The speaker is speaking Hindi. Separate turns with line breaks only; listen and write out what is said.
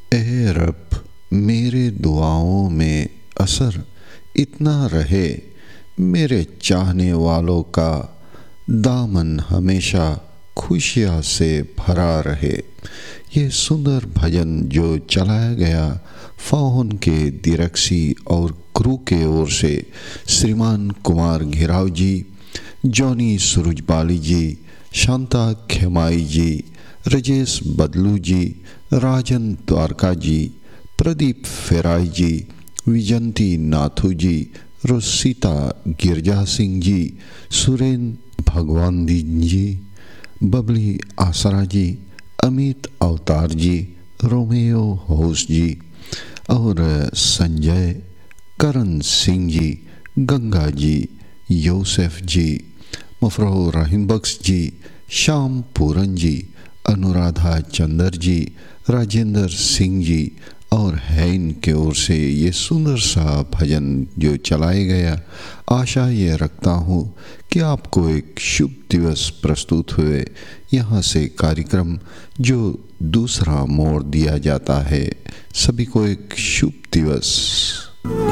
ए रब, मेरे दुआओं में असर इतना रहे, मेरे चाहने वालों का दामन हमेशा खुशियाँ से भरा रहे। ये सुंदर भजन जो चलाया गया फाउन के दिरक्सी और क्रू के ओर से श्रीमान कुमार घिराव जी, जॉनी सुरुजबाली जी, शांता खेमाई जी, राजेश बदलू जी, राजन द्वारका जी, प्रदीप फेराई जी, विजंती नाथू जी, रोसिता गिरजा सिंह जी, सुरेन भगवान जी, बबली आसरा जी, अमित अवतार जी, रोमेयो होस जी और संजय करण सिंह जी, गंगा जी, योसेफ जी, मुफरो रहीम बख्श जी, श्याम पूरन जी, अनुराधा चंदर जी, राजेंद्र सिंह जी और हैन के ओर से ये सुंदर सा भजन जो चलाया गया। आशा ये रखता हूँ कि आपको एक शुभ दिवस प्रस्तुत हुए। यहाँ से कार्यक्रम जो दूसरा मोड़ दिया जाता है। सभी को एक शुभ दिवस।